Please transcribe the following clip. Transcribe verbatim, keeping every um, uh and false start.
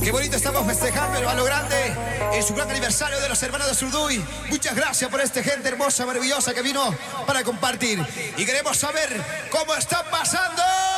Qué bonito estamos festejando a lo grande en su gran aniversario de los hermanos de Zurduy. Muchas gracias por esta gente hermosa, maravillosa que vino para compartir. Y queremos saber cómo están pasando.